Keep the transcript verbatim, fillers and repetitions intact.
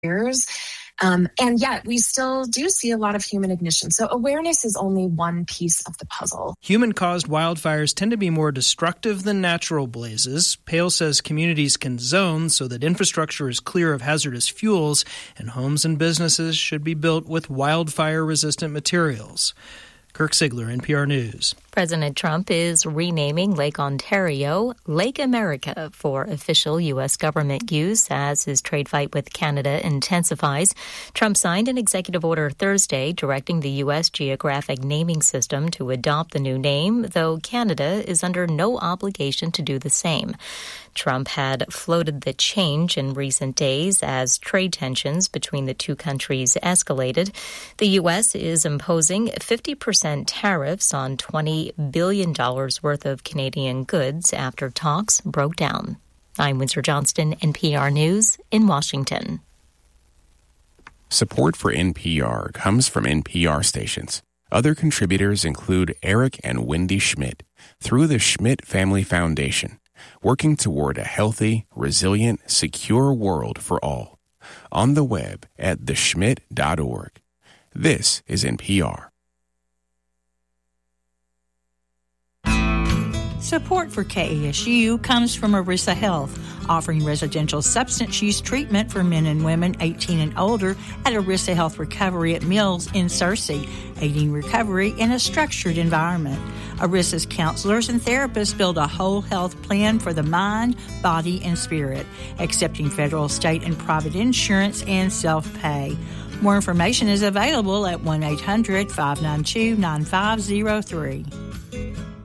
years. Um, and yet we still do see a lot of human ignition. So awareness is only one piece of the puzzle. Human-caused wildfires tend to be more destructive than natural blazes. Pale says communities can zone so that infrastructure is clear of hazardous fuels, and homes and businesses should be built with wildfire-resistant materials. Kirk Sigler, N P R News. President Trump is renaming Lake Ontario Lake America for official U S government use as his trade fight with Canada intensifies. Trump signed an executive order Thursday directing the U S geographic naming system to adopt the new name, though Canada is under no obligation to do the same. Trump had floated the change in recent days as trade tensions between the two countries escalated. The U S is imposing fifty percent tariffs on twenty billion dollars worth of Canadian goods after talks broke down. I'm Windsor Johnston, N P R News in Washington. Support for N P R comes from N P R stations. Other contributors include Eric and Wendy Schmidt through the Schmidt Family Foundation, working toward a healthy, resilient, secure world for all. On the web at the schmidt dot org. This is N P R. Support for K A S U comes from Arisa Health, offering residential substance use treatment for men and women eighteen and older at Arisa Health Recovery at Mills in Searcy, aiding recovery in a structured environment. Arisa's counselors and therapists build a whole health plan for the mind, body, and spirit, accepting federal, state, and private insurance and self-pay. More information is available at one eight hundred five nine two nine five zero three.